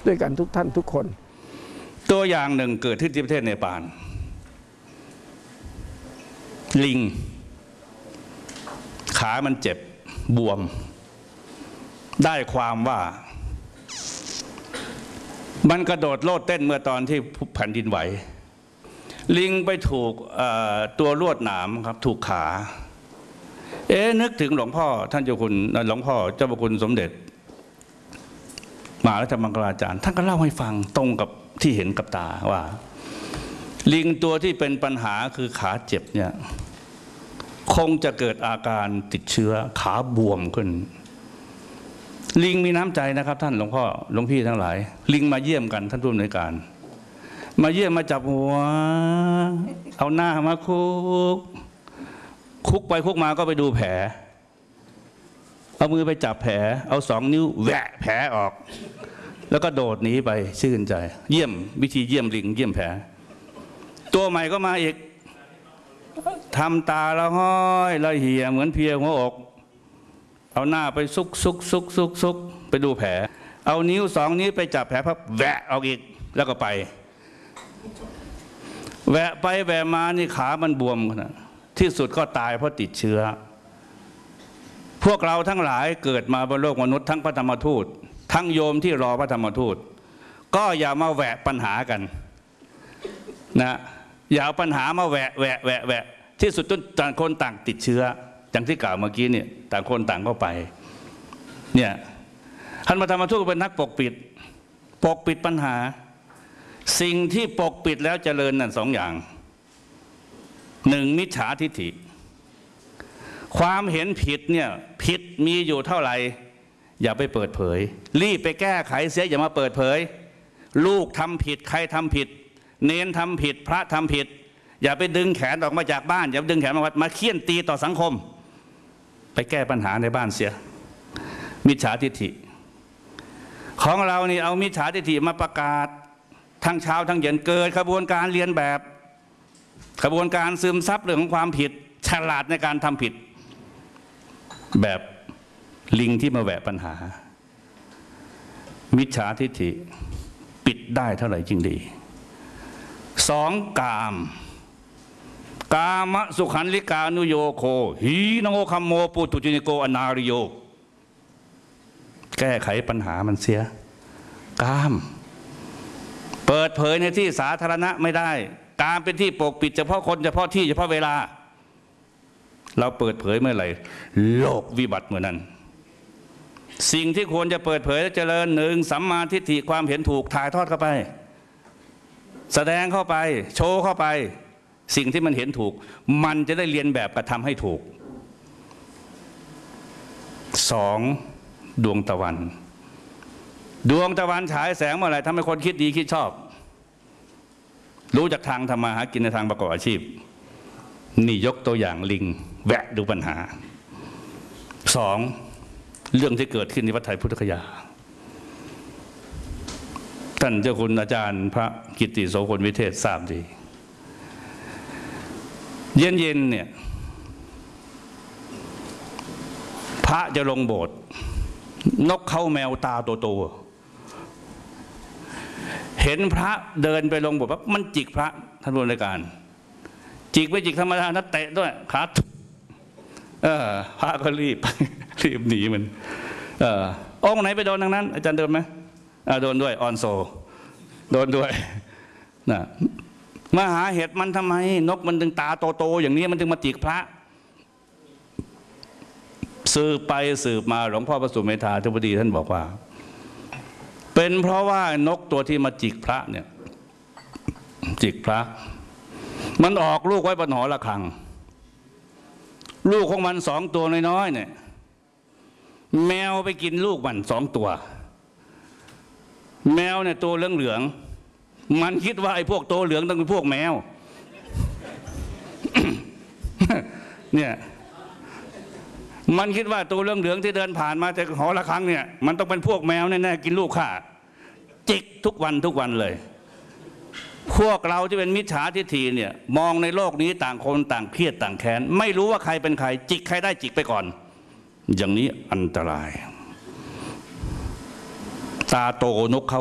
ด้วยกันทุกท่านทุกคนตัวอย่างหนึ่งเกิดที่ประเทศเนปาลลิงขามันเจ็บบวมได้ความว่ามันกระโดดโลดเต้นเมื่อตอนที่แผ่นดินไหวลิงไปถูกตัวลวดหนามครับถูกขานึกถึงหลวงพ่อท่านเจ้าคุณหลวงพ่อเจ้าพระคุณสมเด็จมหาราชมังคลาจารย์ท่านก็เล่าให้ฟังตรงกับที่เห็นกับตาว่าลิงตัวที่เป็นปัญหาคือขาเจ็บเนี่ยคงจะเกิดอาการติดเชื้อขาบวมขึ้นลิงมีน้ำใจนะครับท่านหลวงพ่อหลวงพี่ทั้งหลายลิงมาเยี่ยมกันท่านผู้อำนวยการมาเยี่ยมมาจับหัวเอาหน้ามาคุกไปคุกมาก็ไปดูแผลเอามือไปจับแผลเอา2 นิ้วแหวะแผลออกแล้วก็โดดหนีไปชื่นใจเยี่ยมวิธีเยี่ยมลิงเยี่ยมแผลตัวใหม่ก็มาอีกทำตาละห้อยละเหี่ยเหมือนเพียหัวอกเอาหน้าไปซุกไปดูแผลเอานิ้ว2 นิ้วไปจับแผลพับแหวะออกอีกแล้วก็ไปแหวะไปแหวะมานี่ขามันบวมนะที่สุดก็ตายเพราะติดเชื้อพวกเราทั้งหลายเกิดมาบนโลกมนุษย์ทั้งพระธรรมทูตทั้งโยมที่รอพระธรรมทูตก็อย่ามาแหวะปัญหากันนะอย่าเอาปัญหามาแหวะที่สุดต่างคนต่างติดเชื้ออย่างที่กล่าวเมื่อกี้เนี่ยต่างคนต่างเข้าไปเนี่ยท่านพระธรรมทูตเป็นนักปกปิดปัญหาสิ่งที่ปกปิดแล้วเจริญนั่น2 อย่าง1มิจฉาทิฏฐิความเห็นผิดเนี่ยผิดมีอยู่เท่าไหร่อย่าไปเปิดเผยรีบไปแก้ไขเสียอย่ามาเปิดเผยลูกทำผิดใครทำผิดเนนทำผิดพระทำผิดอย่าไปดึงแขนออกมาจากบ้านอย่าดึงแขนมาวัดมาเคี่ยนตีต่อสังคมไปแก้ปัญหาในบ้านเสียมิจฉาทิฏฐิของเรานี่เอามิจฉาทิฏฐิมาประกาศทั้งเช้าทั้งเย็นเกิดขบวนการเรียนแบบขบวนการซึมซับเรื่องของความผิดฉลาดในการทำผิดแบบลิงที่มาแหวะปัญหามิจฉาทิฏฐิปิดได้เท่าไหร่จริงดี2กามสุขันลิกานุโยโคหีนโงคัมโมปุตุจินิโกอนาริโยแก้ไขปัญหามันเสียกามเปิดเผยในที่สาธารณะไม่ได้การเป็นที่ปกปิดเฉพาะคนเฉพาะที่เฉพาะเวลาเราเปิดเผยเมื่อไหร่โลกวิบัติเมื่อนั้นสิ่งที่ควรจะเปิดเผยและเจริญ1สัมมาทิฏฐิความเห็นถูกถ่ายทอดเข้าไปแสดงเข้าไปโชว์เข้าไปสิ่งที่มันเห็นถูกมันจะได้เรียนแบบกระทำให้ถูก2ดวงตะวันฉายแสงเมื่อไหร่ทำให้คนคิดดีคิดชอบรู้จักทางทำมาหากินในทางประกอบอาชีพนี่ยกตัวอย่างลิงแวะดูปัญหา2เรื่องที่เกิดขึ้นในวัดไทยพุทธคยาท่านเจ้าคุณอาจารย์พระกิตติโสพลวิเทศทราบดีเย็นเนี่ยพระจะลงโบสถ์นกเขาแมวตาโตเห็นพระเดินไปลงโบสถ์ปั๊บมันจิกพระท่านผู้ในการจิกไม่จิกธรรมดานะเตะด้วยขาพระก็รีบหนีมันองค์ไหนไปโดนทางนั้นอาจารย์โดนไหมโดนด้วยออนโซโดนด้วยนะมาหาเหตุมันทำไมนกมันถึงตาโตอย่างนี้มันถึงมาจิกพระสืบไปสืบมาหลวงพ่อพระสุเมธาธิบดีท่านบอกว่าเป็นเพราะว่านกตัวที่มาจิกพระเนี่ยจิกพระมันออกลูกไว้บนหอระฆังลูกของมัน2 ตัวน้อยๆเนี่ยแมวไปกินลูกมัน2 ตัวแมวเนี่ยตัวเหลืองมันคิดว่าไอ้พวกตัวเหลืองต้องเป็นพวกแมว เนี่ยมันคิดว่าตัวเหลืองที่เดินผ่านมาจากหอระฆังเนี่ยมันต้องเป็นพวกแมวแน่ๆกินลูกข้าจิกทุกวันเลยพวกเราที่เป็นมิจฉาทิฏฐิเนี่ยมองในโลกนี้ต่างคนต่างเครียดต่างแค้นไม่รู้ว่าใครเป็นใครจิกใครได้จิกไปก่อนอย่างนี้อันตรายตาโตนกเขา